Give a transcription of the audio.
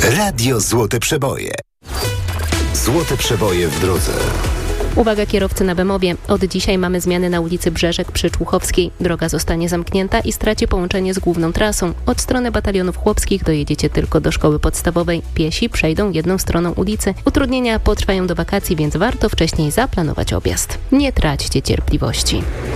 Radio Złote Przeboje. Złote Przeboje w drodze. Uwaga kierowcy na Bemowie. Od dzisiaj mamy zmiany na ulicy Brzeżek przy Człuchowskiej. Droga zostanie zamknięta i straci połączenie z główną trasą. Od strony batalionów chłopskich dojedziecie tylko do szkoły podstawowej. Piesi przejdą jedną stroną ulicy. Utrudnienia potrwają do wakacji, więc warto wcześniej zaplanować objazd. Nie traćcie cierpliwości.